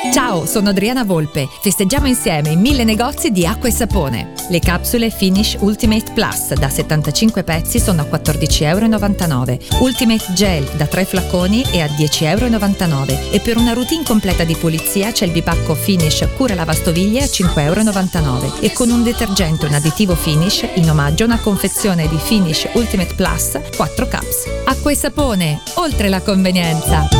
Ciao, sono Adriana Volpe. Festeggiamo insieme i 1000 negozi di acqua e sapone. Le capsule Finish Ultimate Plus da 75 pezzi sono a €14,99. Ultimate Gel da 3 flaconi è a €10,99. E per una routine completa di pulizia c'è il bipacco Finish Cura Lavastoviglie a €5,99. E con un detergente e un additivo Finish, in omaggio una confezione di Finish Ultimate Plus 4 caps. Acqua e sapone, oltre la convenienza.